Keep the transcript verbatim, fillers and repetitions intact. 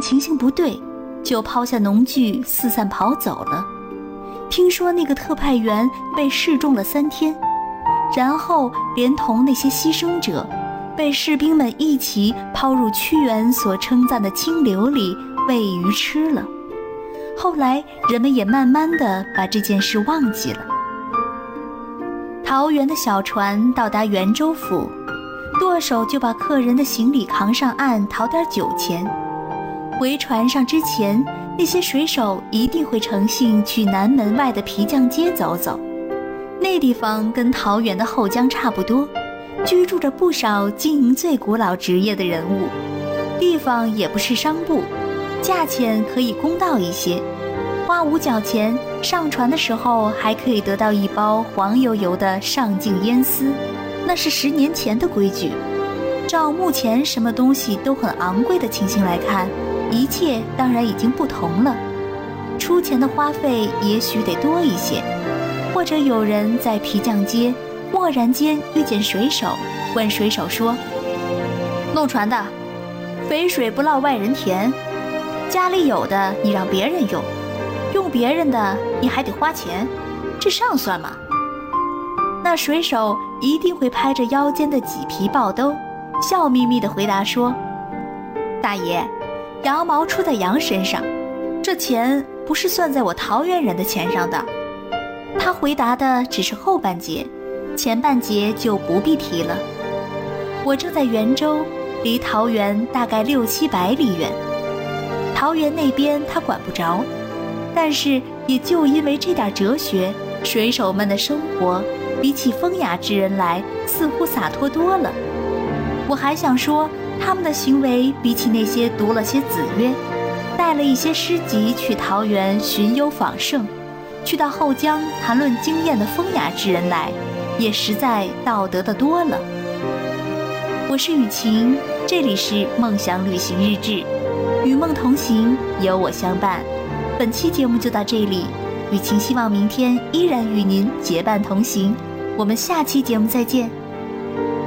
情形不对，就抛下农具四散跑走了。听说那个特派员被示众了三天，然后连同那些牺牲者被士兵们一起抛入屈原所称赞的清流里喂鱼吃了。后来人们也慢慢地把这件事忘记了。桃园的小船到达袁州府，舵手就把客人的行李扛上岸，讨点酒钱。回船上之前，那些水手一定会乘兴去南门外的皮匠街走走。那地方跟桃园的后江差不多，居住着不少经营最古老职业的人物。地方也不是商埠，价钱可以公道一些，花五角钱上船的时候还可以得到一包黄油油的上净烟丝，那是十年前的规矩。照目前什么东西都很昂贵的情形来看，一切当然已经不同了，出钱的花费也许得多一些。或者有人在皮匠街蓦然间遇见水手，问水手说：弄船的，肥水不落外人田，家里有的你让别人用，用别人的你还得花钱，这上算吗？那水手一定会拍着腰间的麂皮豹兜，笑眯眯地回答说：大爷，羊毛出在羊身上，这钱不是算在我桃园人的钱上的。他回答的只是后半截，前半截就不必提了。我正在袁州，离桃园大概六七百里远，桃园那边他管不着，但是也就因为这点哲学，水手们的生活比起风雅之人来似乎洒脱多了。我还想说，他们的行为比起那些读了些子曰，带了一些诗集去桃园寻幽访胜，去到后江谈论经验的风雅之人来，也实在道德的多了。我是雨晴，这里是梦想旅行日志，与梦同行，有我相伴。本期节目就到这里，雨晴希望明天依然与您结伴同行，我们下期节目再见。